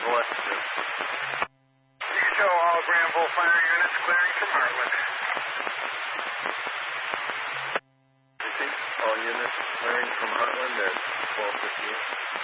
Alexis. You show all Granville fire units clearing from Heartland. I think all units clearing from Heartland at 12:58.